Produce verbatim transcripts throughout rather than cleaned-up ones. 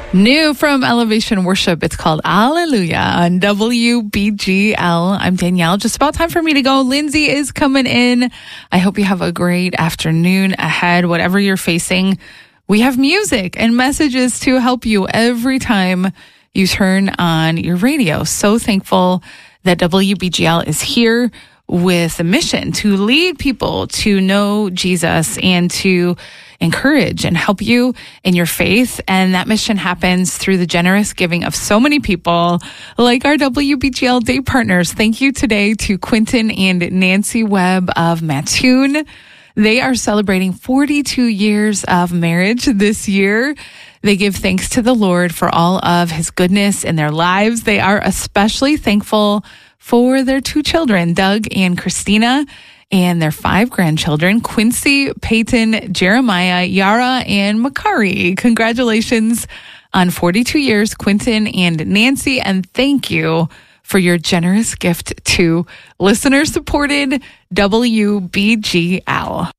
New from Elevation Worship, it's called Alleluia on W B G L. I'm Danielle. Just about time for me to go. Lindsay is coming in. I hope you have a great afternoon ahead, whatever you're facing. We have music and messages to help you every time you turn on your radio. So thankful that W B G L is here with a mission to lead people to know Jesus and to encourage and help you in your faith. And that mission happens through the generous giving of so many people like our W B G L day partners. Thank you today to Quentin and Nancy Webb of Mattoon. They are celebrating forty-two years of marriage this year. They give thanks to the Lord for all of his goodness in their lives. They are especially thankful for their two children, Doug and Christina, and their five grandchildren, Quincy, Peyton, Jeremiah, Yara, and Makari. Congratulations on forty-two years, Quentin and Nancy, and thank you for your generous gift to listener-supported W B G L.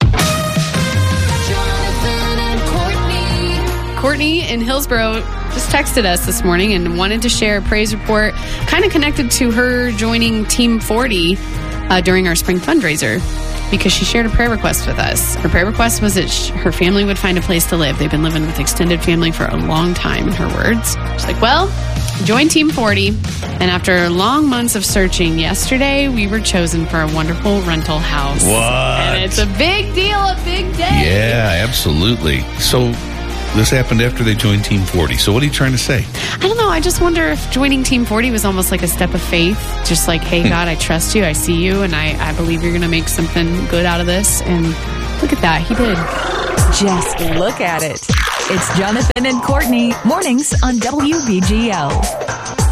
Courtney in Hillsboro just texted us this morning and wanted to share a praise report kind of connected to her joining Team forty uh, during our spring fundraiser, because she shared a prayer request with us. Her prayer request was that sh- her family would find a place to live. They've been living with extended family for a long time, in her words. She's like, well, join Team forty, and after long months of searching, yesterday we were chosen for a wonderful rental house. What? And it's a big deal, a big day. Yeah, absolutely. So this happened after they joined Team forty. So what are you trying to say? I don't know. I just wonder if joining Team forty was almost like a step of faith. Just like, hey, God, I trust you. I see you. And I, I believe you're going to make something good out of this. And look at that. He did. Just look at it. It's Jonathan and Courtney. Mornings on W B G L.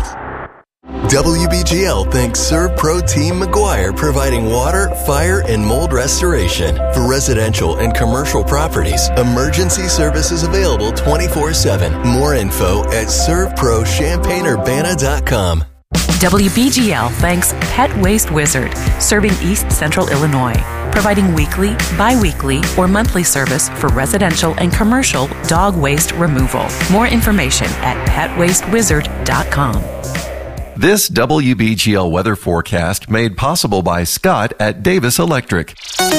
W B G L thanks ServPro Team McGuire, providing water, fire, and mold restoration. For residential and commercial properties, emergency services available twenty-four seven. More info at serve pro champaign urbana dot com. W B G L thanks Pet Waste Wizard, serving East Central Illinois, providing weekly, bi-weekly, or monthly service for residential and commercial dog waste removal. More information at pet waste wizard dot com. This W B G L weather forecast made possible by Scott at Davis Electric.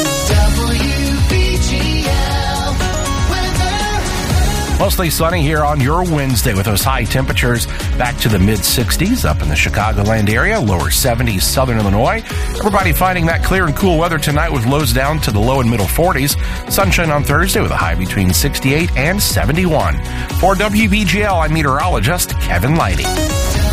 Mostly sunny here on your Wednesday with those high temperatures back to the mid sixties up in the Chicagoland area, lower seventies southern Illinois. Everybody finding that clear and cool weather tonight with lows down to the low and middle forties. Sunshine on Thursday with a high between sixty-eight and seventy-one. For W B G L, I'm meteorologist Kevin Lighty.